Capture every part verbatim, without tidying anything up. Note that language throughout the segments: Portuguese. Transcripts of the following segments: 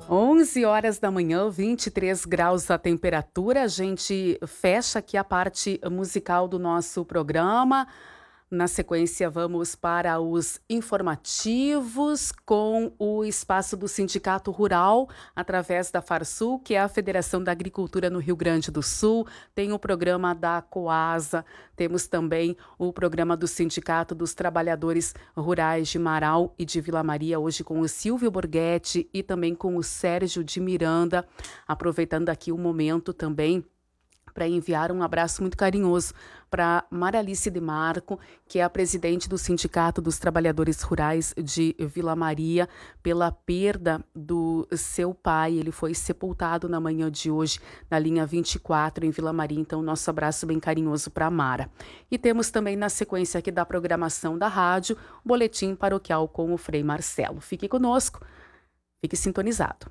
onze horas da manhã, vinte e três graus a temperatura. A gente fecha aqui a parte musical do nosso programa. Na sequência, vamos para os informativos com o espaço do Sindicato Rural, através da Farsul, que é a Federação da Agricultura no Rio Grande do Sul. Tem o programa da Coasa, temos também o programa do Sindicato dos Trabalhadores Rurais de Marau e de Vila Maria, hoje com o Silvio Borghetti e também com o Sérgio de Miranda. Aproveitando aqui o momento também para enviar um abraço muito carinhoso para Maralice de Marco, que é a presidente do Sindicato dos Trabalhadores Rurais de Vila Maria, pela perda do seu pai. Ele foi sepultado na manhã de hoje na linha vinte e quatro em Vila Maria. Então, nosso abraço bem carinhoso para a Mara. E temos também na sequência aqui da programação da rádio, o Boletim Paroquial com o Frei Marcelo. Fique conosco, fique sintonizado.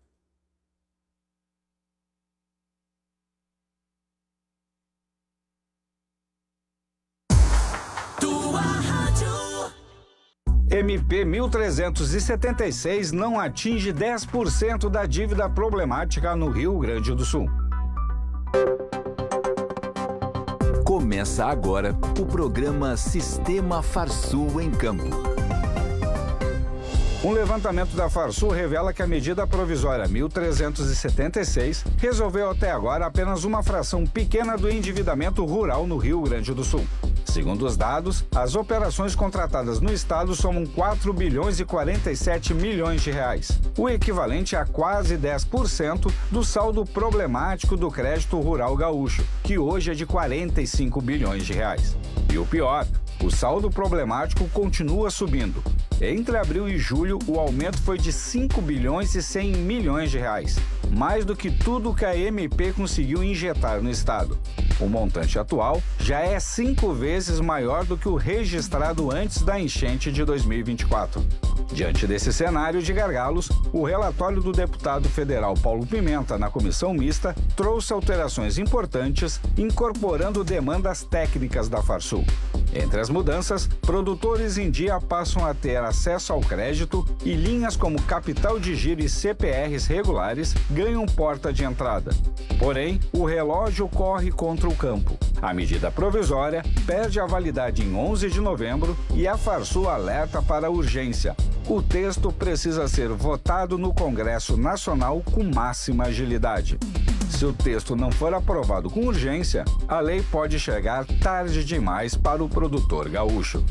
M P mil trezentos e setenta e seis não atinge dez por cento da dívida problemática no Rio Grande do Sul. Começa agora o programa Sistema Farsul em Campo. Um levantamento da Farsul revela que a medida provisória mil trezentos e setenta e seis resolveu até agora apenas uma fração pequena do endividamento rural no Rio Grande do Sul. Segundo os dados, as operações contratadas no estado somam quatro bilhões e quarenta e sete milhões de reais, o equivalente a quase dez por cento do saldo problemático do crédito rural gaúcho, que hoje é de quarenta e cinco bilhões de reais. E o pior, o saldo problemático continua subindo. Entre abril e julho, o aumento foi de cinco bilhões e cem milhões de reais, mais do que tudo que a M P conseguiu injetar no estado. O montante atual já é cinco vezes maior do que o registrado antes da enchente de dois mil e vinte e quatro. Diante desse cenário de gargalos, o relatório do deputado federal Paulo Pimenta na comissão mista trouxe alterações importantes, incorporando demandas técnicas da Farsul. Entre as mudanças, produtores em dia passam a ter acesso ao crédito e linhas como capital de giro e C P Rs regulares ganham porta de entrada. Porém, o relógio corre contra o campo. A medida provisória perde a validade em onze de novembro e a Farsul alerta para a urgência. O texto precisa ser votado no Congresso Nacional com máxima agilidade. Se o texto não for aprovado com urgência, a lei pode chegar tarde demais para o produtor gaúcho.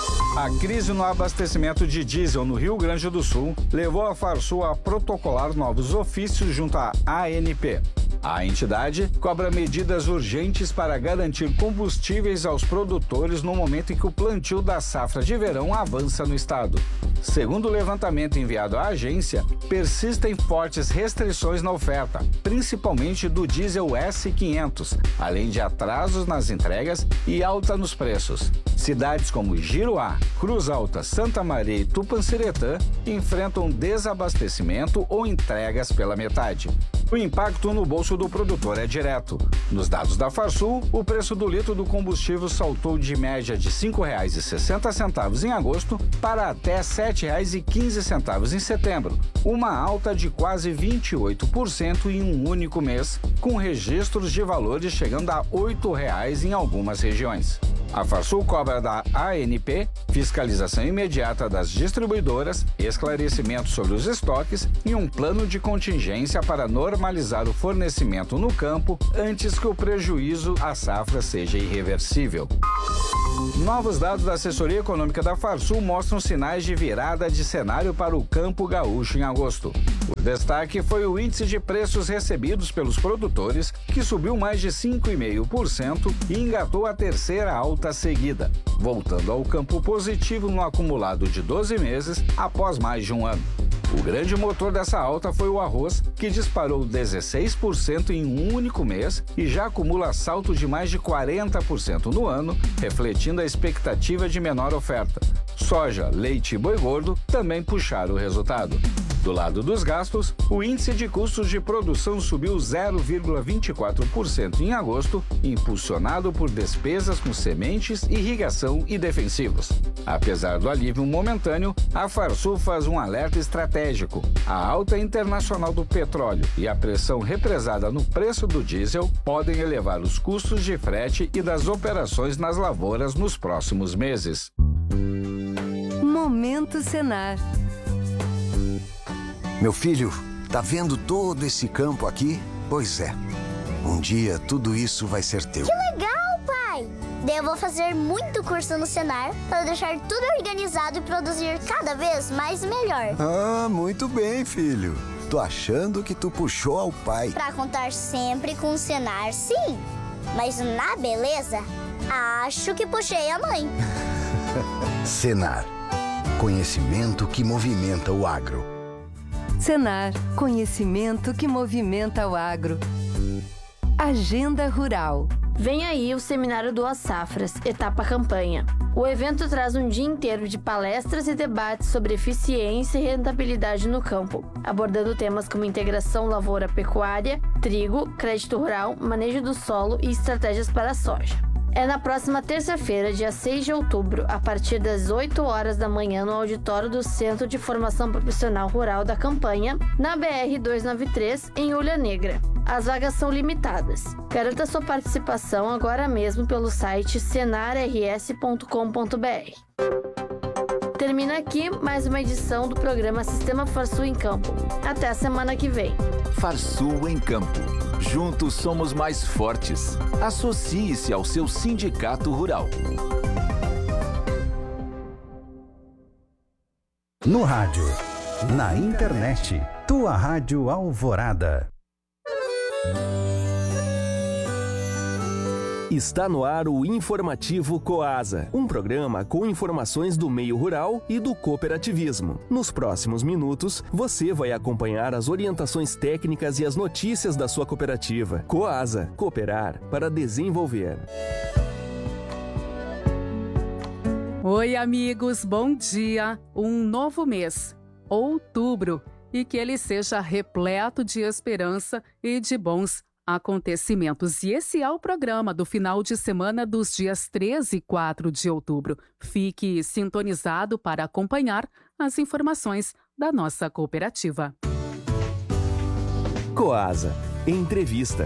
A crise no abastecimento de diesel no Rio Grande do Sul levou a Farsul a protocolar novos ofícios junto à A N P. A entidade cobra medidas urgentes para garantir combustíveis aos produtores no momento em que o plantio da safra de verão avança no estado. Segundo o levantamento enviado à agência, persistem fortes restrições na oferta, principalmente do diesel S quinhentos, além de atrasos nas entregas e alta nos preços. Cidades como Giruá, Cruz Alta, Santa Maria e Tupanciretã enfrentam desabastecimento ou entregas pela metade. O impacto no bolso do produtor é direto. Nos dados da Farsul, o preço do litro do combustível saltou de média de cinco reais e sessenta centavos em agosto para até sete reais e quinze centavos em setembro, uma alta de quase vinte e oito por cento em um único mês, com registros de valores chegando a oito reais em algumas regiões. A Farsul cobra da A N P fiscalização imediata das distribuidoras, esclarecimento sobre os estoques e um plano de contingência para normalizar o fornecimento no campo antes que o prejuízo à safra seja irreversível. Novos dados da assessoria econômica da Farsul mostram sinais de virada de cenário para o campo gaúcho em agosto. O destaque foi o índice de preços recebidos pelos produtores, que subiu mais de cinco vírgula cinco por cento e engatou a terceira alta seguida, voltando ao campo positivo no acumulado de doze meses após mais de um ano. O grande motor dessa alta foi o arroz, que disparou dezesseis por cento em um único mês e já acumula salto de mais de quarenta por cento no ano, refletindo a expectativa de menor oferta. Soja, leite e boi gordo também puxaram o resultado. Do lado dos gastos, o índice de custos de produção subiu zero vírgula vinte e quatro por cento em agosto, impulsionado por despesas com sementes, irrigação e defensivos. Apesar do alívio momentâneo, a Farsul faz um alerta estratégico. A alta internacional do petróleo e a pressão represada no preço do diesel podem elevar os custos de frete e das operações nas lavouras nos próximos meses. Momento Senar. Meu filho, tá vendo todo esse campo aqui? Pois é. Um dia tudo isso vai ser teu. Que legal, pai! Daí eu vou fazer muito curso no Senar para deixar tudo organizado e produzir cada vez mais e melhor. Ah, muito bem, filho. Tô achando que tu puxou ao pai. Para contar sempre com o Senar, sim. Mas na beleza, acho que puxei a mãe. Senar. Conhecimento que movimenta o agro. Senar, conhecimento que movimenta o agro. Agenda Rural. Vem aí o Seminário Duas Safras, etapa campanha. O evento traz um dia inteiro de palestras e debates sobre eficiência e rentabilidade no campo, abordando temas como integração lavoura-pecuária, trigo, crédito rural, manejo do solo e estratégias para a soja. É na próxima terça-feira, dia seis de outubro, a partir das oito horas da manhã, no auditório do Centro de Formação Profissional Rural da Campanha, na B R duzentos e noventa e três, em Ulha Negra. As vagas são limitadas. Garanta sua participação agora mesmo pelo site senar r s ponto com ponto b r. Termina aqui mais uma edição do programa Sistema Farsul em Campo. Até a semana que vem. Farsul em Campo. Juntos somos mais fortes. Associe-se ao seu sindicato rural. No rádio, na internet, tua Rádio Alvorada. Está no ar o Informativo Coasa, um programa com informações do meio rural e do cooperativismo. Nos próximos minutos, você vai acompanhar as orientações técnicas e as notícias da sua cooperativa. Coasa, cooperar para desenvolver. Oi, amigos, bom dia! Um novo mês, outubro, e que ele seja repleto de esperança e de bons acontecimentos. E esse é o programa do final de semana dos dias treze e quatro de outubro. Fique sintonizado para acompanhar as informações da nossa cooperativa. Coasa, entrevista.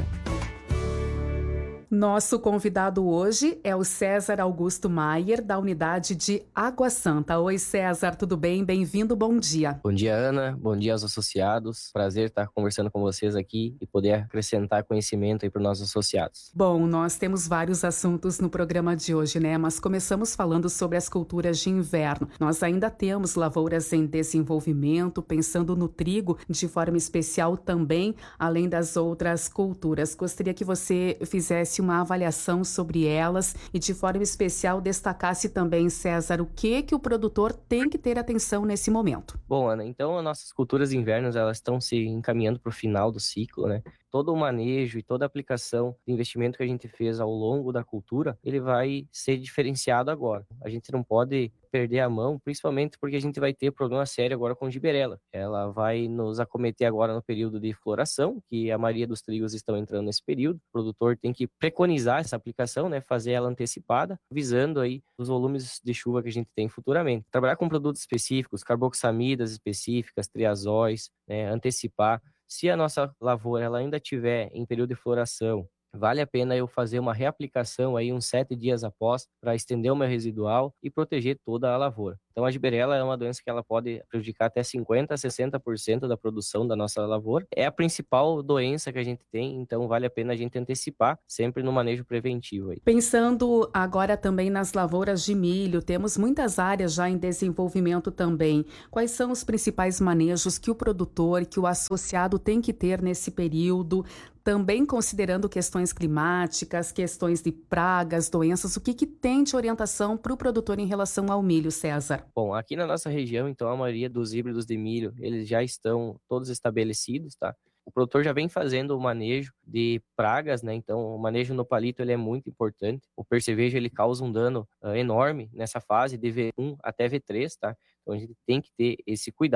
Nosso convidado hoje é o César Augusto Maier, da unidade de Água Santa. Oi, César, tudo bem? Bem-vindo, bom dia. Bom dia, Ana. Bom dia aos associados. Prazer estar conversando com vocês aqui e poder acrescentar conhecimento aí para os nossos associados. Bom, nós temos vários assuntos no programa de hoje, né? Mas começamos falando sobre as culturas de inverno. Nós ainda temos lavouras em desenvolvimento, pensando no trigo de forma especial também, além das outras culturas. Gostaria que você fizesse uma avaliação sobre elas e de forma especial destacasse também, César, o que que o produtor tem que ter atenção nesse momento. Bom, Ana, então as nossas culturas de inverno, elas estão se encaminhando para o final do ciclo, né? Todo o manejo e toda a aplicação de investimento que a gente fez ao longo da cultura, ele vai ser diferenciado agora. A gente não pode perder a mão, principalmente porque a gente vai ter problema sério agora com giberela. Ela vai nos acometer agora no período de floração, que a maioria dos trigos estão entrando nesse período. O produtor tem que preconizar essa aplicação, né, fazer ela antecipada, visando aí os volumes de chuva que a gente tem futuramente. Trabalhar com produtos específicos, carboxamidas específicas, triazóis, né, antecipar. Se a nossa lavoura ela ainda estiver em período de floração, vale a pena eu fazer uma reaplicação aí uns sete dias após para estender o meu residual e proteger toda a lavoura. Então a giberela é uma doença que ela pode prejudicar até cinquenta a sessenta por cento da produção da nossa lavoura. É a principal doença que a gente tem, então vale a pena a gente antecipar sempre no manejo preventivo aí. Pensando agora também nas lavouras de milho, temos muitas áreas já em desenvolvimento também. Quais são os principais manejos que o produtor, que o associado tem que ter nesse período? Também considerando questões climáticas, questões de pragas, doenças, o que, que tem de orientação para o produtor em relação ao milho, César? Bom, aqui na nossa região, então, a maioria dos híbridos de milho, eles já estão todos estabelecidos, tá? O produtor já vem fazendo o manejo de pragas, né? Então, o manejo no palito ele é muito importante. O percevejo ele causa um dano uh, enorme nessa fase de V um até V três, tá? Então, a gente tem que ter esse cuidado.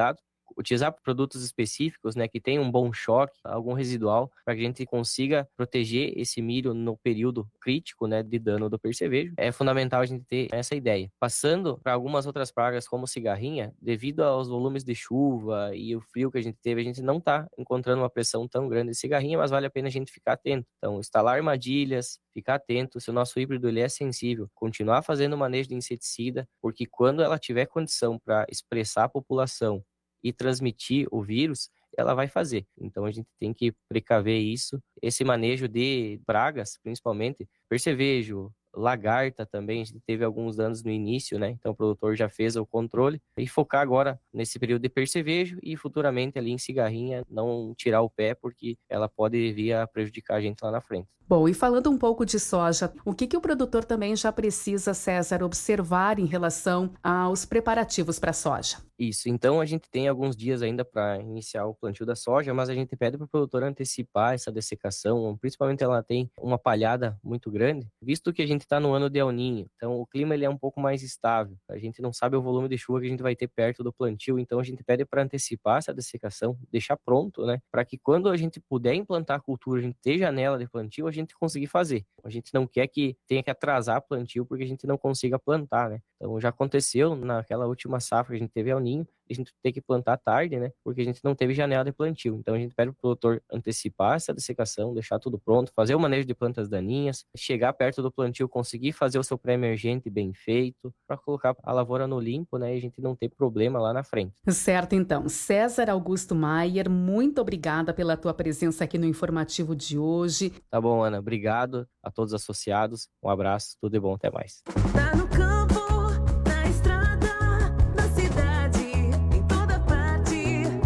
utilizar produtos específicos, né, que tenham um bom choque, algum residual, para que a gente consiga proteger esse milho no período crítico, né, de dano do percevejo. É fundamental a gente ter essa ideia. Passando para algumas outras pragas, como cigarrinha, devido aos volumes de chuva e o frio que a gente teve, a gente não está encontrando uma pressão tão grande de cigarrinha, mas vale a pena a gente ficar atento. Então, instalar armadilhas, ficar atento, se o nosso híbrido ele é sensível, continuar fazendo o manejo de inseticida, porque quando ela tiver condição para expressar a população e transmitir o vírus, ela vai fazer. Então a gente tem que precaver isso. Esse manejo de pragas, principalmente, percevejo, lagarta também, a gente teve alguns danos no início, né? Então o produtor já fez o controle e focar agora nesse período de percevejo e futuramente ali em cigarrinha, não tirar o pé, porque ela pode vir a prejudicar a gente lá na frente. Bom, e falando um pouco de soja, o que, que o produtor também já precisa, César, observar em relação aos preparativos para a soja? Isso, então a gente tem alguns dias ainda para iniciar o plantio da soja, mas a gente pede para o produtor antecipar essa dessecação, principalmente ela tem uma palhada muito grande, visto que a gente está no ano de El Niño, então o clima ele é um pouco mais estável, a gente não sabe o volume de chuva que a gente vai ter perto do plantio, então a gente pede para antecipar essa dessecação, deixar pronto, né, para que quando a gente puder implantar a cultura, a gente ter janela de plantio, a gente conseguir fazer. A gente não quer que tenha que atrasar o plantio porque a gente não consiga plantar, né? Então já aconteceu naquela última safra que a gente teve El Niño, a gente tem que plantar tarde, né? Porque a gente não teve janela de plantio. Então a gente pede para o produtor antecipar essa dessecação, deixar tudo pronto, fazer o manejo de plantas daninhas, chegar perto do plantio, conseguir fazer o seu pré-emergente bem feito, para colocar a lavoura no limpo, né? E a gente não ter problema lá na frente. Certo, então. César Augusto Maier, muito obrigada pela tua presença aqui no informativo de hoje. Tá bom, Ana. Obrigado a todos os associados. Um abraço, tudo de bom, até mais. Tá no campo, na estrada, na cidade, em toda parte.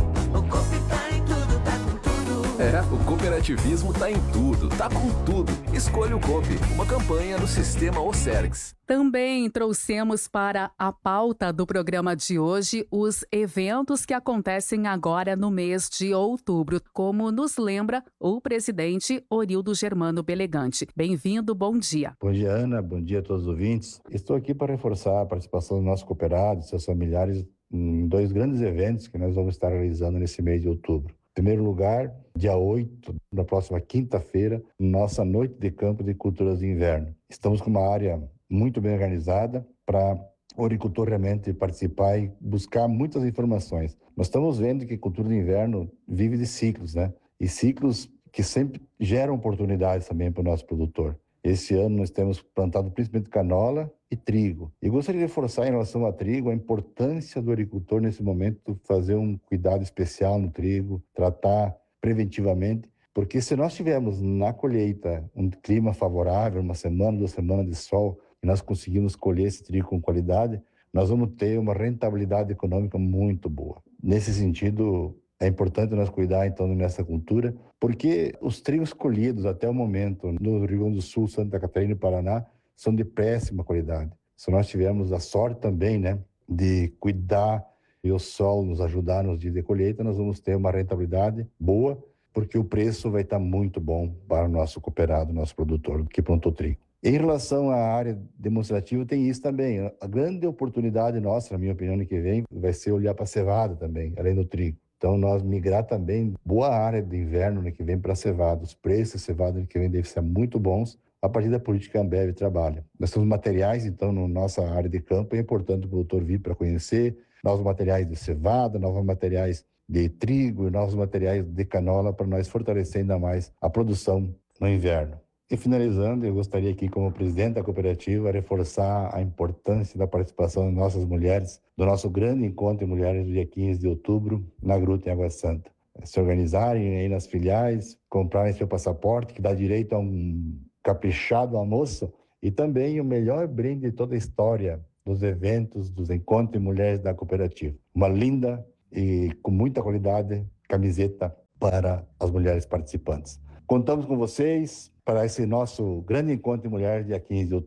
O Coop tá em tudo, tá com tudo. É, o cooperativismo tá em tudo, tá com tudo. Escolha o Coop, uma campanha do Sistema Ocergs. Também trouxemos para a pauta do programa de hoje os eventos que acontecem agora no mês de outubro, como nos lembra o presidente Orildo Germano Belegante. Bem-vindo, bom dia. Bom dia, Ana, bom dia a todos os ouvintes. Estou aqui para reforçar a participação dos nossos cooperados, seus familiares, em dois grandes eventos que nós vamos estar realizando nesse mês de outubro. Em primeiro lugar, dia oito, na próxima quinta-feira, nossa Noite de Campo de Culturas de Inverno. Estamos com uma área muito bem organizada para o agricultor realmente participar e buscar muitas informações. Nós estamos vendo que a cultura de inverno vive de ciclos, né? E ciclos que sempre geram oportunidades também para o nosso produtor. Esse ano nós temos plantado principalmente canola e trigo. E gostaria de reforçar em relação a trigo a importância do agricultor nesse momento fazer um cuidado especial no trigo, tratar preventivamente, porque se nós tivermos na colheita um clima favorável, uma semana, duas semanas de sol, e nós conseguimos colher esse trigo com qualidade, nós vamos ter uma rentabilidade econômica muito boa. Nesse sentido, é importante nós cuidar, então, nessa cultura, porque os trigos colhidos até o momento no Rio Grande do Sul, Santa Catarina e Paraná são de péssima qualidade. Se nós tivermos a sorte também, né, de cuidar e o sol nos ajudar nos dias de colheita, nós vamos ter uma rentabilidade boa, porque o preço vai estar muito bom para o nosso cooperado, nosso produtor que plantou trigo. Em relação à área demonstrativa, tem isso também. A grande oportunidade nossa, na minha opinião, ano que vem, vai ser olhar para a cevada também, além do trigo. Então, nós migrar também boa área de inverno ano que vem para a cevada. Os preços da cevada ano que vem devem ser muito bons a partir da política que a Ambev trabalha. Nós temos materiais, então, na nossa área de campo, é importante o produtor vir para conhecer novos materiais de cevada, novos materiais de trigo e novos materiais de canola para nós fortalecer ainda mais a produção no inverno. E finalizando, eu gostaria aqui, como presidente da cooperativa, reforçar a importância da participação de nossas mulheres do nosso grande encontro de mulheres do dia quinze de outubro, na Gruta em Água Santa. Se organizarem aí nas filiais, comprarem seu passaporte, que dá direito a um caprichado almoço, e também o melhor brinde de toda a história dos eventos, dos encontros de mulheres da cooperativa. Uma linda e com muita qualidade camiseta para as mulheres participantes. Contamos com vocês para esse nosso grande encontro de mulheres dia quinze de outubro.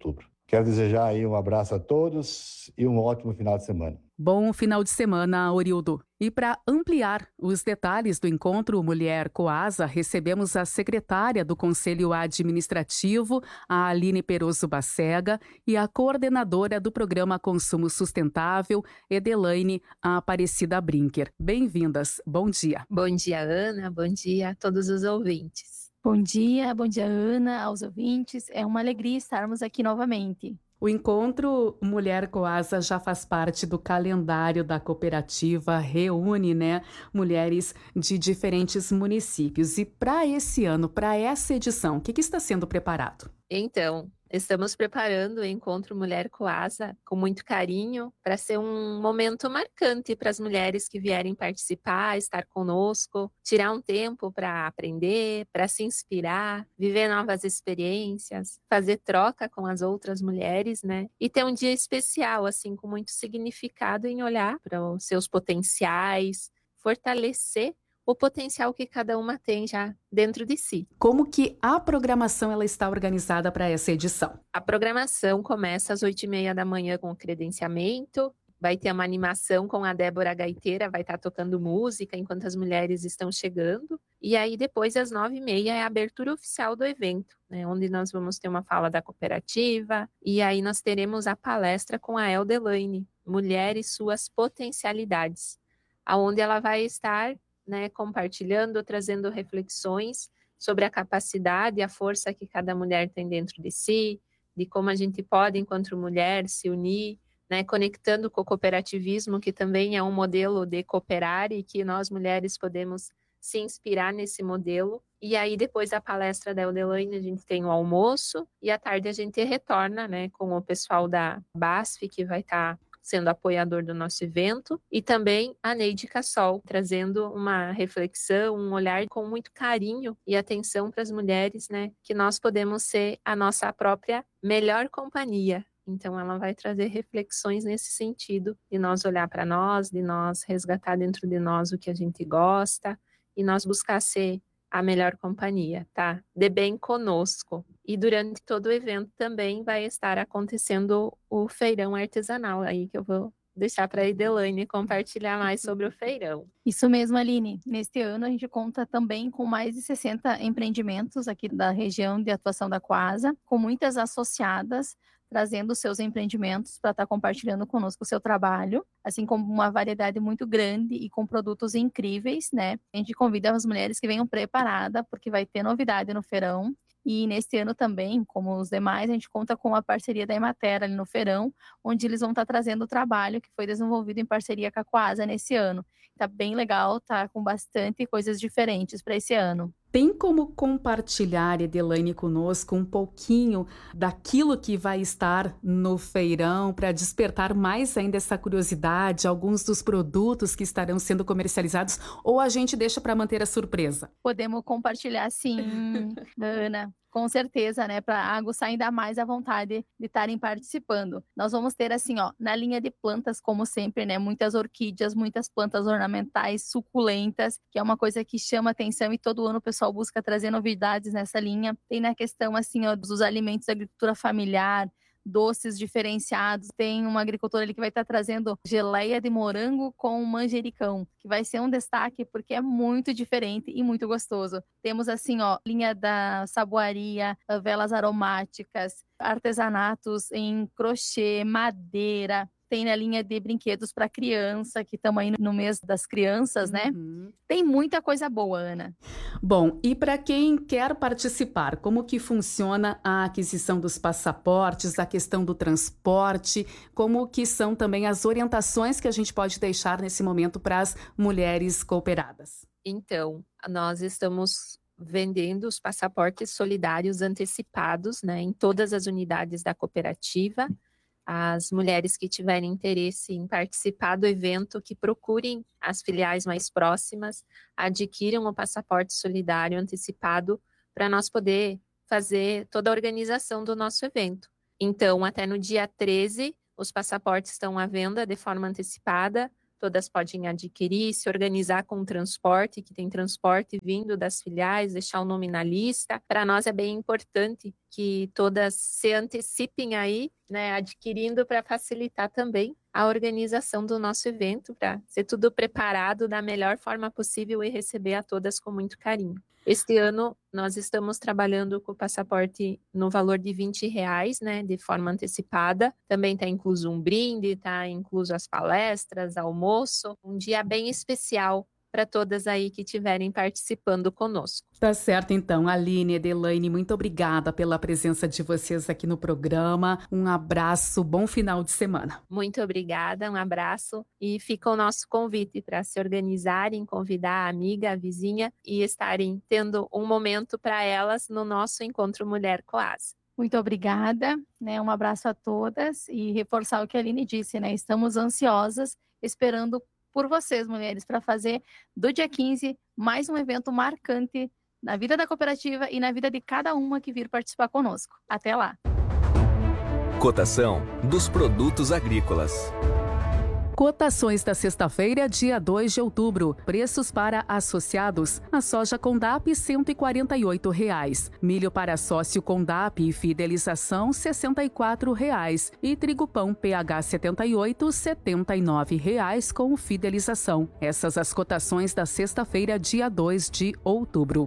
Quero desejar aí um abraço a todos e um ótimo final de semana. Bom final de semana, Orildo. E para ampliar os detalhes do encontro Mulher Coasa, recebemos a secretária do Conselho Administrativo, a Aline Peroso Bacega, e a coordenadora do Programa Consumo Sustentável, Edelaine Aparecida Brinker. Bem-vindas. Bom dia. Bom dia, Ana. Bom dia a todos os ouvintes. Bom dia, bom dia, Ana, aos ouvintes. É uma alegria estarmos aqui novamente. O encontro Mulher Coasa já faz parte do calendário da cooperativa, reúne, né, mulheres de diferentes municípios. E para esse ano, para essa edição, o que, que está sendo preparado? Então, estamos preparando o Encontro Mulher Coasa com muito carinho para ser um momento marcante para as mulheres que vierem participar, estar conosco, tirar um tempo para aprender, para se inspirar, viver novas experiências, fazer troca com as outras mulheres, né? E ter um dia especial, assim, com muito significado em olhar para os seus potenciais, fortalecer o potencial que cada uma tem já dentro de si. Como que a programação ela está organizada para essa edição? A programação começa às oito e meia da manhã com o credenciamento, vai ter uma animação com a Débora Gaiteira, vai estar tocando música enquanto as mulheres estão chegando, e aí depois às nove e meia é a abertura oficial do evento, né, onde nós vamos ter uma fala da cooperativa, e aí nós teremos a palestra com a Edelaine, Mulher e Suas Potencialidades, aonde ela vai estar, né, compartilhando, trazendo reflexões sobre a capacidade e a força que cada mulher tem dentro de si, de como a gente pode, enquanto mulher, se unir, né, conectando com o cooperativismo, que também é um modelo de cooperar e que nós mulheres podemos se inspirar nesse modelo. E aí, depois da palestra da Edelaine, a gente tem o almoço e à tarde a gente retorna, né, com o pessoal da B A S F, que vai estar sendo apoiador do nosso evento, e também a Neide Cassol, trazendo uma reflexão, um olhar com muito carinho e atenção para as mulheres, né, que nós podemos ser a nossa própria melhor companhia. Então, ela vai trazer reflexões nesse sentido, de nós olhar para nós, de nós resgatar dentro de nós o que a gente gosta, e nós buscar ser a melhor companhia, tá? De bem conosco. E durante todo o evento também vai estar acontecendo o feirão artesanal, aí que eu vou deixar para a Edelaine compartilhar mais sobre o feirão. Isso mesmo, Aline. Neste ano a gente conta também com mais de sessenta empreendimentos aqui da região de atuação da Coasa, com muitas associadas, trazendo seus empreendimentos para estar compartilhando conosco o seu trabalho, assim como uma variedade muito grande e com produtos incríveis, né? A gente convida as mulheres que venham preparadas, porque vai ter novidade no feirão. E neste ano também, como os demais, a gente conta com a parceria da Emater ali no feirão, onde eles vão estar trazendo o trabalho que foi desenvolvido em parceria com a Coasa nesse ano. Tá bem legal, tá com bastante coisas diferentes para esse ano. Tem como compartilhar, Edelaine, conosco um pouquinho daquilo que vai estar no feirão para despertar mais ainda essa curiosidade, alguns dos produtos que estarão sendo comercializados, ou a gente deixa para manter a surpresa? Podemos compartilhar sim, Ana. Com certeza, né, para aguçar ainda mais a vontade de estarem participando. Nós vamos ter assim, ó, na linha de plantas, como sempre, né, muitas orquídeas, muitas plantas ornamentais, suculentas, que é uma coisa que chama atenção e todo ano o pessoal busca trazer novidades nessa linha. Tem na questão, assim, ó, dos alimentos da agricultura familiar, doces diferenciados. Tem uma agricultora ali que vai estar trazendo geleia de morango com manjericão, que vai ser um destaque porque é muito diferente e muito gostoso. Temos assim, ó, linha da saboaria, velas aromáticas, artesanatos em crochê, madeira. Tem na linha de brinquedos para criança, que estamos aí no mês das crianças, né? Uhum. Tem muita coisa boa, Ana. Bom, e para quem quer participar, como que funciona a aquisição dos passaportes, a questão do transporte, como que são também as orientações que a gente pode deixar nesse momento para as mulheres cooperadas? Então, nós estamos vendendo os passaportes solidários antecipados, né, em todas as unidades da cooperativa. As mulheres que tiverem interesse em participar do evento, que procurem as filiais mais próximas, adquiram o passaporte solidário antecipado para nós poder fazer toda a organização do nosso evento. Então, até no dia treze, os passaportes estão à venda de forma antecipada, todas podem adquirir, se organizar com o transporte, que tem transporte vindo das filiais, deixar o nome na lista. Para nós é bem importante que todas se antecipem aí, né, adquirindo para facilitar também a organização do nosso evento, para ser tudo preparado da melhor forma possível e receber a todas com muito carinho. Este ano, nós estamos trabalhando com o passaporte no valor de vinte reais, né, de forma antecipada. Também está incluso um brinde, está incluso as palestras, almoço. Um dia bem especial para todas aí que estiverem participando conosco. Tá certo, então. Aline, Edelaine, muito obrigada pela presença de vocês aqui no programa. Um abraço, bom final de semana. Muito obrigada, um abraço. E fica o nosso convite para se organizarem, convidar a amiga, a vizinha e estarem tendo um momento para elas no nosso Encontro Mulher Coasa. Muito obrigada, né? Um abraço a todas e reforçar o que a Aline disse, né? Estamos ansiosas, esperando por vocês, mulheres, para fazer do dia quinze mais um evento marcante na vida da cooperativa e na vida de cada uma que vir participar conosco. Até lá! Cotação dos produtos agrícolas. Cotações da sexta-feira, dia dois de outubro. Preços para associados. A soja Condap, cento e quarenta e oito reais. Milho para sócio Condap e fidelização, sessenta e quatro reais. E trigo pão P H setenta e oito, setenta e nove reais com fidelização. Essas as cotações da sexta-feira, dia dois de outubro.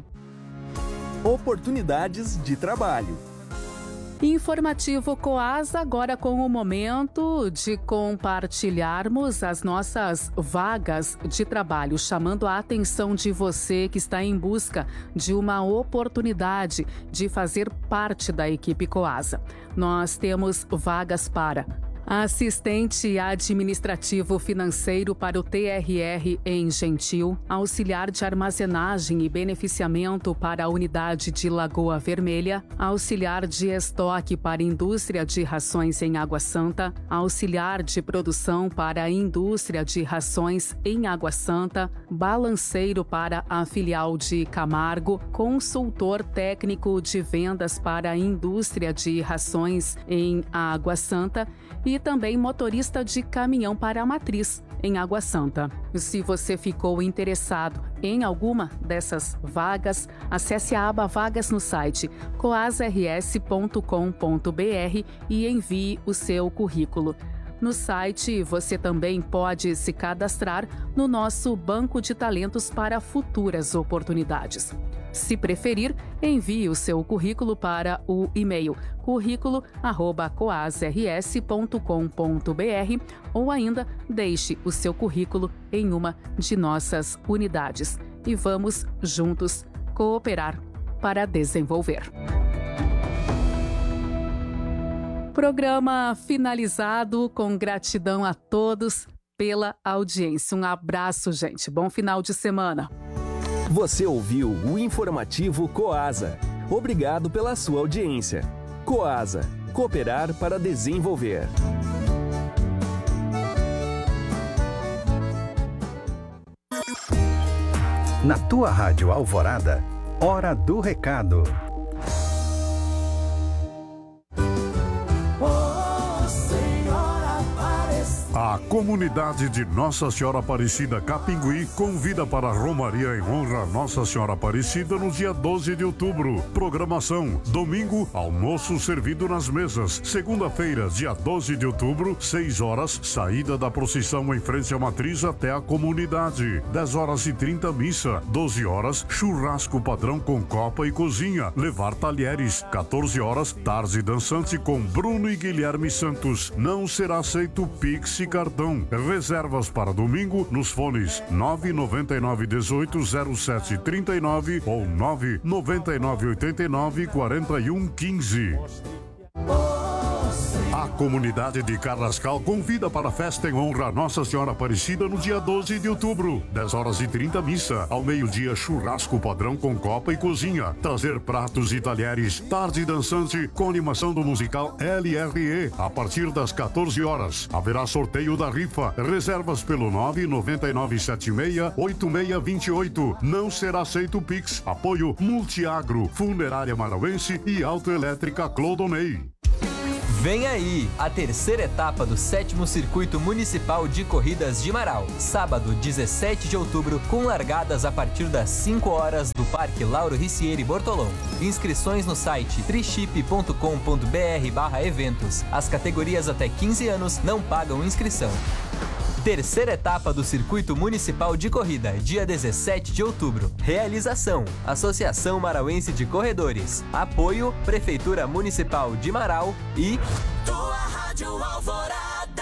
Oportunidades de trabalho. Informativo Coasa, agora com o momento de compartilharmos as nossas vagas de trabalho, chamando a atenção de você que está em busca de uma oportunidade de fazer parte da equipe Coasa. Nós temos vagas para assistente administrativo financeiro para o T R R em Gentil, auxiliar de armazenagem e beneficiamento para a unidade de Lagoa Vermelha, auxiliar de estoque para a indústria de rações em Água Santa, auxiliar de produção para a indústria de rações em Água Santa, balanceiro para a filial de Camargo, consultor técnico de vendas para a indústria de rações em Água Santa e também motorista de caminhão para a matriz em Água Santa. Se você ficou interessado em alguma dessas vagas, acesse a aba Vagas no site coasa r s ponto com ponto b r e envie o seu currículo. No site, você também pode se cadastrar no nosso banco de talentos para futuras oportunidades. Se preferir, envie o seu currículo para o e-mail currículo arroba coasa r s ponto com ponto b r ou ainda deixe o seu currículo em uma de nossas unidades. E vamos juntos cooperar para desenvolver. Programa finalizado, com gratidão a todos pela audiência. Um abraço, gente. Bom final de semana. Você ouviu o Informativo Coasa. Obrigado pela sua audiência. Coasa, cooperar para desenvolver. Na tua Rádio Alvorada, Hora do Recado. A comunidade de Nossa Senhora Aparecida Capinguí convida para a Romaria em honra a Nossa Senhora Aparecida no dia doze de outubro. Programação: domingo, almoço servido nas mesas. Segunda-feira, dia doze de outubro, seis horas, saída da procissão em frente à matriz até a comunidade. dez horas e trinta, missa. doze horas, churrasco padrão com copa e cozinha. Levar talheres. quatorze horas, tarde dançante com Bruno e Guilherme Santos. Não será aceito Pix e cartão. Reservas para domingo nos fones nove nove nove um oito zero sete três nove ou nove nove nove oito nove quatro um um cinco. A comunidade de Carrascal convida para a festa em honra a Nossa Senhora Aparecida no dia doze de outubro. dez horas e trinta, missa. Ao meio-dia, churrasco padrão com copa e cozinha. Trazer pratos e talheres. Tarde dançante com animação do musical L R E. A partir das quatorze horas. Haverá sorteio da rifa. Reservas pelo nove nove nove sete seis oito seis dois oito. Não será aceito Pix. Apoio Multiagro, Funerária Marauense e Autoelétrica Clodonei. Vem aí, a terceira etapa do sétimo Circuito Municipal de Corridas de Marau. Sábado, dezessete de outubro, com largadas a partir das cinco horas do Parque Lauro Ricieri Bortolom. Inscrições no site triship ponto com ponto br barra eventos. As categorias até quinze anos não pagam inscrição. Terceira etapa do Circuito Municipal de Corrida, dia dezessete de outubro. Realização: Associação Marauense de Corredores. Apoio: Prefeitura Municipal de Marau e... Tua Rádio Alvorada.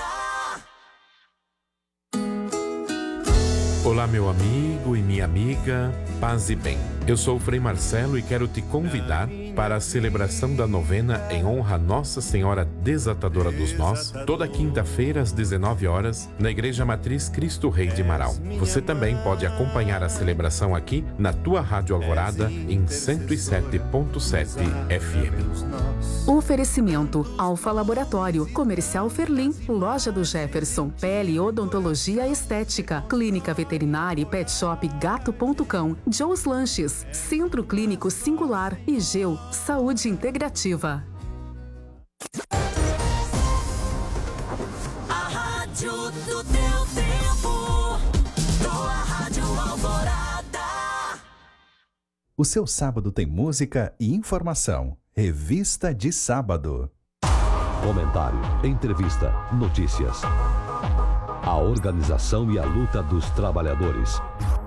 Olá, meu amigo e minha amiga, paz e bem. Eu sou o Frei Marcelo e quero te convidar para a celebração da novena em honra a Nossa Senhora Desatadora dos Nós, toda quinta-feira às dezenove horas, na Igreja Matriz Cristo Rei de Marau. Você também pode acompanhar a celebração aqui na tua Rádio Alvorada em cento e sete ponto sete F M. Oferecimento: Alfa Laboratório, Comercial Ferlim, Loja do Jefferson, Pele Odontologia Estética, Clínica Veterinária e Pet Shop Gato ponto cão, Joe's Lanches, Centro Clínico Singular e Geu Saúde Integrativa. A rádio do teu tempo. Tua Rádio Alvorada. O seu sábado tem música e informação. Revista de Sábado. Comentário, entrevista, notícias. A organização e a luta dos trabalhadores.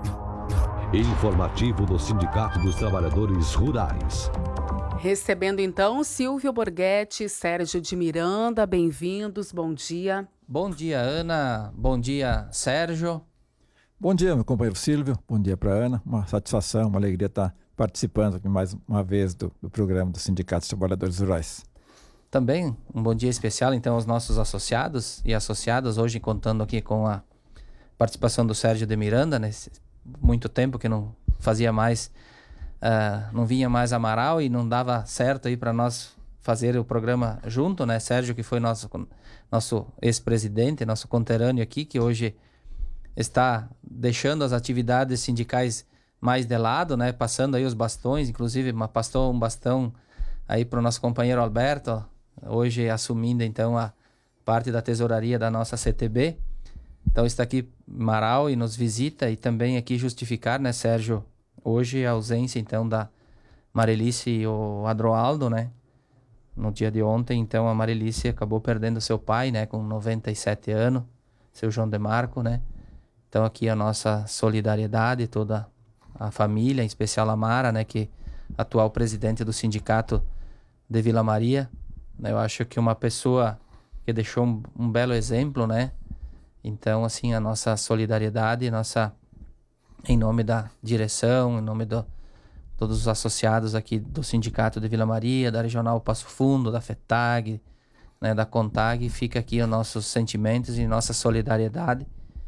Informativo do Sindicato dos Trabalhadores Rurais. Recebendo então Silvio Borghetti, Sérgio de Miranda, bem-vindos, bom dia. Bom dia, Ana, bom dia, Sérgio. Bom dia, meu companheiro Silvio, bom dia para Ana, uma satisfação, uma alegria estar participando aqui mais uma vez do, do programa do Sindicato dos Trabalhadores Rurais. Também um bom dia especial então aos nossos associados e associadas, hoje contando aqui com a participação do Sérgio de Miranda, nesse muito tempo que não fazia mais, uh, não vinha mais a Marau e não dava certo aí para nós fazer o programa junto, né? Sérgio, que foi nosso, nosso ex-presidente, nosso conterrâneo aqui, que hoje está deixando as atividades sindicais mais de lado, né? Passando aí os bastões, inclusive passou um bastão aí para o nosso companheiro Alberto, hoje assumindo então a parte da tesouraria da nossa C T B. Então está aqui Marau e nos visita, e também aqui justificar, né, Sérgio, hoje a ausência então da Marilice e o Adroaldo, né, no dia de ontem. Então a Marilice acabou perdendo seu pai, né, com noventa e sete anos, seu João Demarco, né. Então aqui a nossa solidariedade, toda a família, em especial a Mara, né, que é atual presidente do sindicato de Vila Maria. Eu acho que uma pessoa que deixou um, um belo exemplo, né. Então, assim, a nossa solidariedade, nossa, em nome da direção, em nome de todos os associados aqui do Sindicato de Vila Maria, da Regional Passo Fundo, da FETAG, né, da CONTAG, fica aqui os nossos sentimentos e nossa solidariedade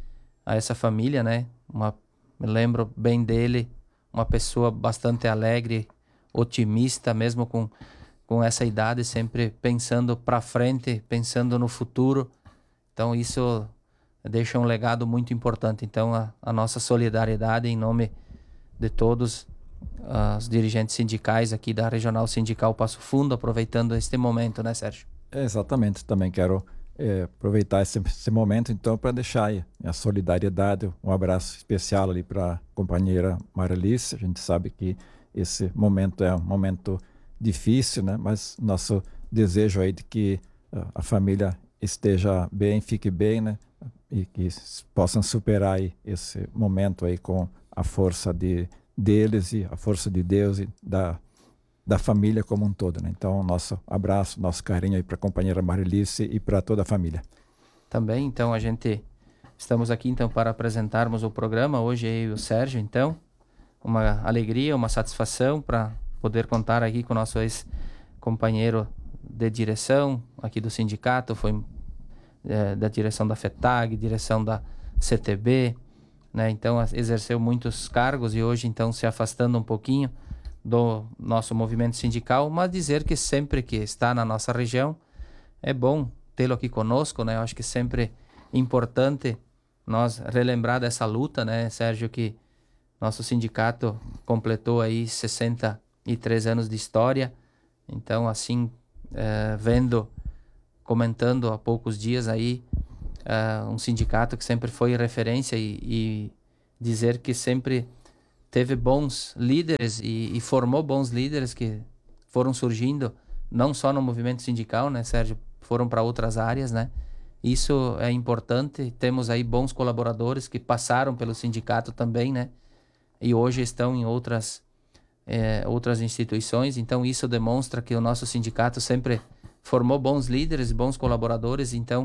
a essa família, né? Uma, me lembro bem dele, uma pessoa bastante alegre, otimista, mesmo com, com essa idade, sempre pensando para frente, pensando no futuro. Então, isso deixa um legado muito importante. Então, a, a nossa solidariedade em nome de todos uh, os dirigentes sindicais aqui da Regional Sindical Passo Fundo, aproveitando este momento, né, Sérgio? É, exatamente, também quero é, aproveitar esse, esse momento, então, para deixar aí a solidariedade, um abraço especial ali para a companheira Marilice. A gente sabe que esse momento é um momento difícil, né, mas nosso desejo aí de que uh, a família esteja bem, fique bem, né, e que possam superar aí esse momento aí com a força de, deles e a força de Deus e da, da família como um todo, né? Então, nosso abraço, nosso carinho aí para a companheira Marilice e para toda a família. Também, então, a gente estamos aqui então para apresentarmos o programa, hoje eu e o Sérgio, então, uma alegria, uma satisfação para poder contar aqui com o nosso ex-companheiro de direção aqui do sindicato, foi É, da direção da FETAG, direção da C T B, né? Então exerceu muitos cargos e hoje então se afastando um pouquinho do nosso movimento sindical, mas dizer que sempre que está na nossa região é bom tê-lo aqui conosco, né? Eu acho que sempre importante nós relembrar dessa luta, né, Sérgio, que nosso sindicato completou aí sessenta e três anos de história. Então, assim, é, vendo comentando há poucos dias aí, uh, um sindicato que sempre foi referência e, e dizer que sempre teve bons líderes e, e formou bons líderes que foram surgindo, não só no movimento sindical, né, Sérgio? Foram para outras áreas, né? Isso é importante. Temos aí bons colaboradores que passaram pelo sindicato também, né? E hoje estão em outras, é, outras instituições. Então, isso demonstra que o nosso sindicato sempre formou bons líderes, bons colaboradores. Então,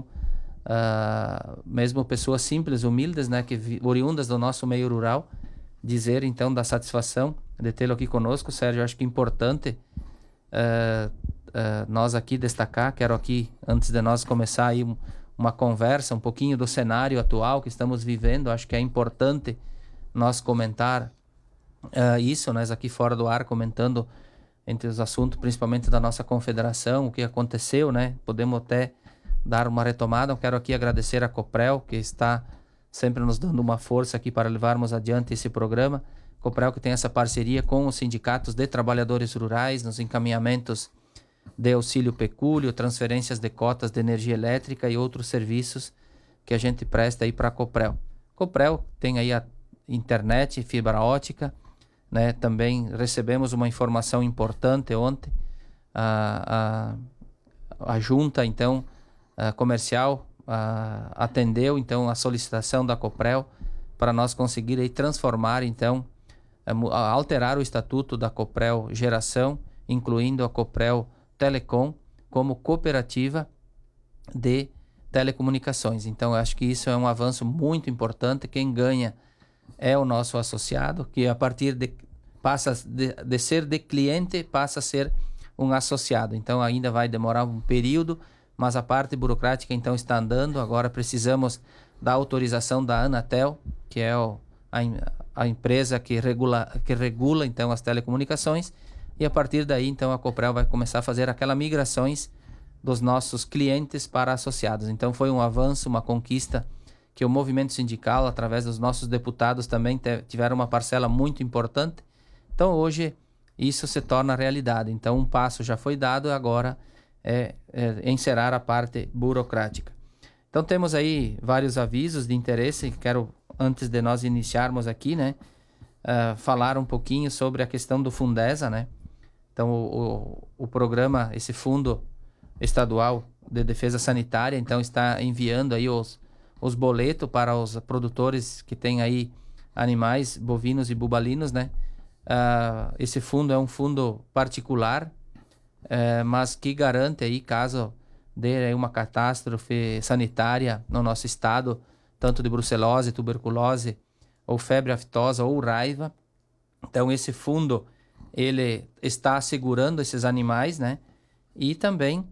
uh, mesmo pessoas simples, humildes, né? Que oriundas do nosso meio rural, dizer, então, da satisfação de tê-lo aqui conosco, Sérgio. Eu acho que é importante uh, uh, nós aqui destacar. Quero aqui, antes de nós começar aí um, uma conversa, um pouquinho do cenário atual que estamos vivendo. Acho que é importante nós comentar uh, isso, nós aqui fora do ar comentando entre os assuntos, principalmente da nossa confederação, o que aconteceu, né? Podemos até dar uma retomada. Eu quero aqui agradecer a Coprel, que está sempre nos dando uma força aqui para levarmos adiante esse programa. Coprel que tem essa parceria com os sindicatos de trabalhadores rurais nos encaminhamentos de auxílio pecúlio, transferências de cotas de energia elétrica e outros serviços que a gente presta aí para a Coprel. Coprel tem aí a internet, fibra ótica, né? Também recebemos uma informação importante ontem, a, a, a junta então a comercial a, atendeu então a solicitação da Coprel para nós conseguir aí transformar então, a, a alterar o estatuto da Coprel Geração, incluindo a Coprel Telecom como cooperativa de telecomunicações. Então eu acho que isso é um avanço muito importante. Quem ganha é o nosso associado, que a partir de passa de, de ser de cliente passa a ser um associado. Então ainda vai demorar um período, mas a parte burocrática então está andando. Agora precisamos da autorização da Anatel, que é o, a, a empresa que regula, que regula então as telecomunicações, e a partir daí então a Coprel vai começar a fazer aquelas migrações dos nossos clientes para associados. Então foi um avanço, uma conquista que o movimento sindical, através dos nossos deputados, também tiveram uma parcela muito importante. Então, hoje, isso se torna realidade. Então, um passo já foi dado, agora é, é encerrar a parte burocrática. Então, temos aí vários avisos de interesse. Quero, antes de nós iniciarmos aqui, né, uh, falar um pouquinho sobre a questão do Fundesa, né? Então, o, o, o programa, esse Fundo Estadual de Defesa Sanitária, então, está enviando aí os os boletos para os produtores que têm aí animais bovinos e bubalinos, né? Uh, esse fundo é um fundo particular, uh, mas que garante aí, caso dê aí uma catástrofe sanitária no nosso estado, tanto de brucelose, tuberculose, ou febre aftosa, ou raiva. Então esse fundo, ele está assegurando esses animais, né? E também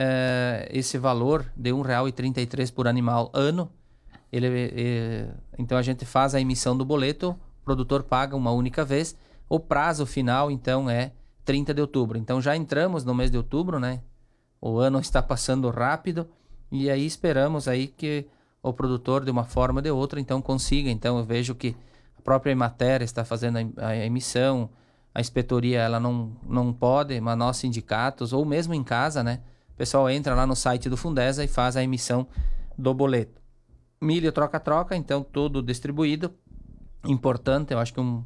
É, esse valor de um real e trinta e três por animal ano, ele, é, então a gente faz a emissão do boleto, o produtor paga uma única vez, o prazo final então é trinta de outubro, então já entramos no mês de outubro, né? O ano está passando rápido e aí esperamos aí que o produtor de uma forma ou de outra então consiga. Então eu vejo que a própria Emater está fazendo a, a emissão, a inspetoria ela não, não pode, mas nós sindicatos ou mesmo em casa, né? O pessoal entra lá no site do Fundesa e faz a emissão do boleto. Milho troca-troca, então tudo distribuído. Importante, eu acho que um,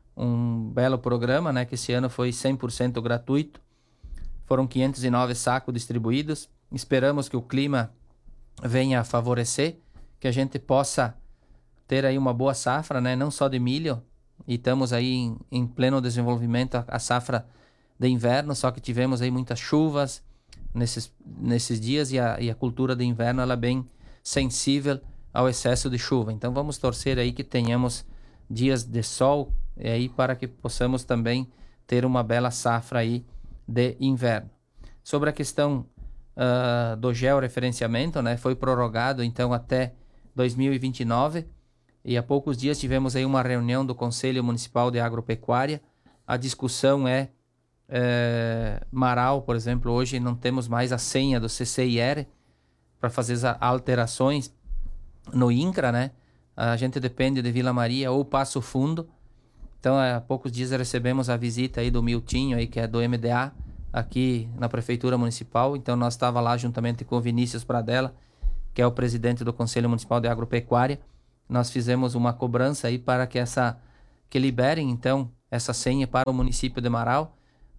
um belo programa, né? Que esse ano foi cem por cento gratuito. Foram quinhentos e nove sacos distribuídos. Esperamos que o clima venha a favorecer, que a gente possa ter aí uma boa safra, né? Não só de milho. E estamos aí em, em pleno desenvolvimento a, a safra de inverno, só que tivemos aí muitas chuvas nesses, nesses dias e a, e a cultura de inverno ela é bem sensível ao excesso de chuva. Então vamos torcer aí que tenhamos dias de sol e aí para que possamos também ter uma bela safra aí de inverno. Sobre a questão uh, do georreferenciamento, né, foi prorrogado então até dois mil e vinte e nove e há poucos dias tivemos aí uma reunião do Conselho Municipal de Agropecuária. A discussão é É, Marau, por exemplo, hoje não temos mais a senha do C C I R para fazer as alterações no INCRA, né? A gente depende de Vila Maria ou Passo Fundo. Então, há poucos dias recebemos a visita aí do Miltinho, aí, que é do M D A, aqui na Prefeitura Municipal. Então, nós estava lá juntamente com o Vinícius Pradella, que é o presidente do Conselho Municipal de Agropecuária. Nós fizemos uma cobrança aí para que essa que liberem, então, essa senha para o município de Marau.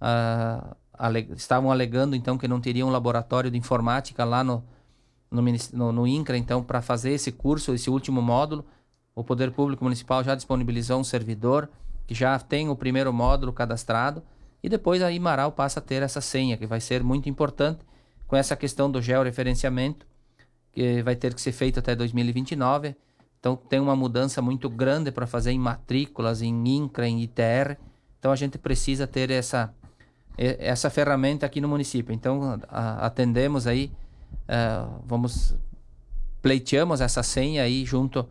Uh, ale, estavam alegando, então, que não teriam um laboratório de informática lá no, no, no, no INCRA, então, para fazer esse curso, esse último módulo. O Poder Público Municipal já disponibilizou um servidor que já tem o primeiro módulo cadastrado, e depois aí Marau passa a ter essa senha, que vai ser muito importante com essa questão do georreferenciamento, que vai ter que ser feito até dois mil e vinte e nove. Então tem uma mudança muito grande para fazer em matrículas, em INCRA, em I T R. Então a gente precisa ter essa, essa ferramenta aqui no município. Então a, atendemos aí, uh, vamos, pleiteamos essa senha aí junto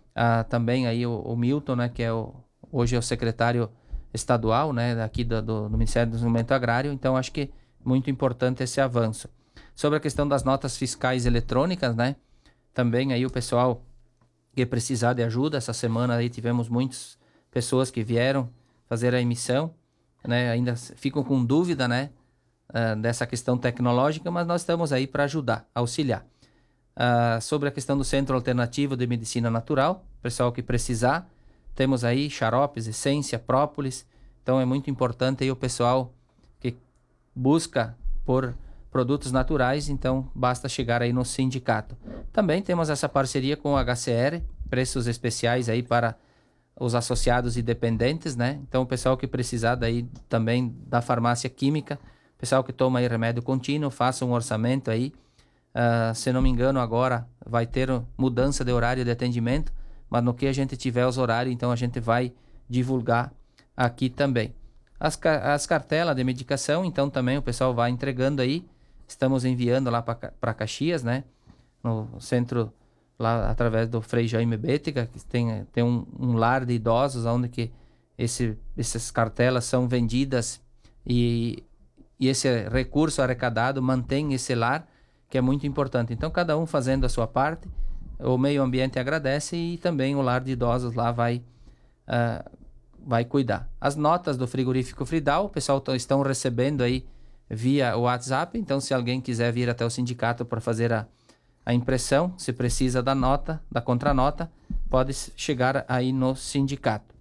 a também aí o, o Milton, né, que é o, hoje é o secretário estadual, né, aqui do, do, do Ministério do Desenvolvimento Agrário. Então acho que é muito importante esse avanço. Sobre a questão das notas fiscais eletrônicas, né, também aí o pessoal que precisar de ajuda, essa semana aí tivemos muitas pessoas que vieram fazer a emissão, né, ainda ficam com dúvida, né, uh, dessa questão tecnológica, mas nós estamos aí para ajudar, auxiliar. Uh, sobre a questão do Centro Alternativo de Medicina Natural, pessoal que precisar, temos aí xaropes, essência, própolis. Então é muito importante aí o pessoal que busca por produtos naturais, então basta chegar aí no sindicato. Também temos essa parceria com o H C R, preços especiais aí para os associados e dependentes, né? Então o pessoal que precisar daí também da farmácia química, pessoal que toma aí remédio contínuo, faça um orçamento aí. Uh, se não me engano agora vai ter mudança de horário de atendimento, mas no que a gente tiver os horários, então a gente vai divulgar aqui também. As, as cartelas de medicação, então também o pessoal vai entregando aí. Estamos enviando lá para Caxias, né? No centro, lá através do Frei Jaime Bétega, que tem, tem um, um lar de idosos, onde que esse, essas cartelas são vendidas e, e esse recurso arrecadado mantém esse lar, que é muito importante. Então, cada um fazendo a sua parte, o meio ambiente agradece e também o lar de idosos lá vai, uh, vai cuidar. As notas do frigorífico Fridal, o pessoal t- estão recebendo aí via WhatsApp, então se alguém quiser vir até o sindicato para fazer a, a impressão, se precisa da nota, da contranota, pode chegar aí no sindicato.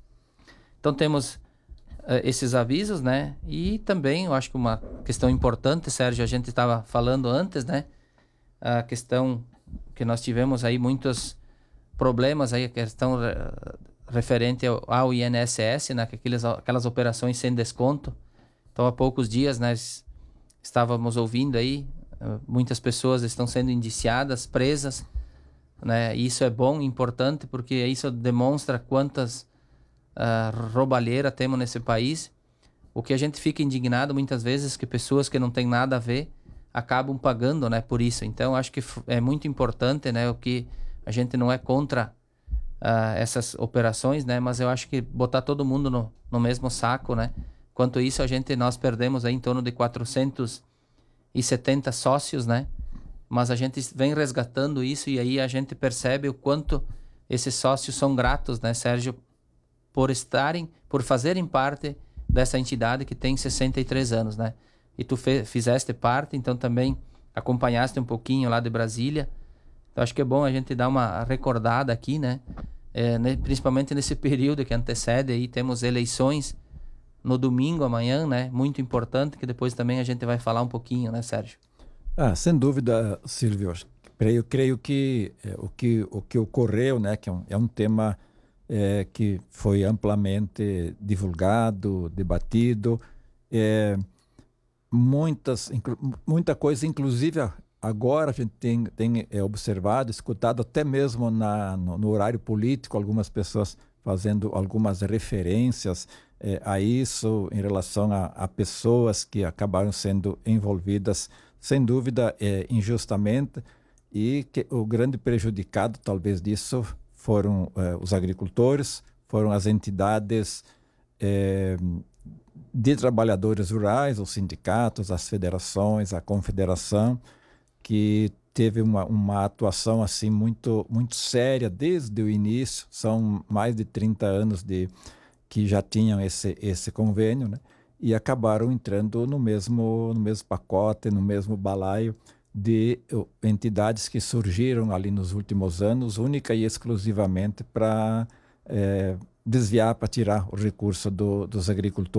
Então temos uh, esses avisos, né? E também, eu acho que uma questão importante, Sérgio, a gente estava falando antes, né? A questão que nós tivemos aí muitos problemas aí, a questão uh, referente ao, ao I N S S, né? Aquelas, aquelas operações sem desconto. Então, há poucos dias nós estávamos ouvindo aí, uh, muitas pessoas estão sendo indiciadas, presas, né? E isso é bom, importante, porque isso demonstra quantas uh, roubalheiras temos nesse país. O que a gente fica indignado muitas vezes é que pessoas que não têm nada a ver acabam pagando, né, por isso. Então, acho que f- é muito importante, né, o que a gente não é contra uh, essas operações, né, mas eu acho que botar todo mundo no, no mesmo saco, né. Quanto isso, a gente, nós perdemos aí em torno de quatrocentos e setenta sócios, né, mas a gente vem resgatando isso e aí a gente percebe o quanto esses sócios são gratos, né, Sérgio, por estarem, por fazerem parte dessa entidade que tem sessenta e três anos, né. E tu fe- fizeste parte, então também acompanhaste um pouquinho lá de Brasília. Então acho que é bom a gente dar uma recordada aqui, né? É, né? Principalmente nesse período que antecede aí, temos eleições no domingo amanhã, né? Muito importante, que depois também a gente vai falar um pouquinho, né, Sérgio? Ah, sem dúvida, Silvio. Eu creio que é, o que o que ocorreu, né, que é um, é um tema é, que foi amplamente divulgado, debatido, é, muitas inclu, muita coisa, inclusive agora a gente tem, tem é, observado, escutado até mesmo na, no, no horário político, algumas pessoas fazendo algumas referências é, a isso em relação a, a pessoas que acabaram sendo envolvidas, sem dúvida, é, injustamente, e que o grande prejudicado, talvez, disso foram é, os agricultores, foram as entidades é, de trabalhadores rurais, os sindicatos, as federações, a confederação, que teve uma, uma atuação assim muito, muito séria desde o início. São mais de trinta anos de, que já tinham esse, esse convênio, né? e acabaram entrando no mesmo, no mesmo pacote, no mesmo balaio de uh, entidades que surgiram ali nos últimos anos, única e exclusivamente para eh, desviar, para tirar o recurso do, dos agricultores.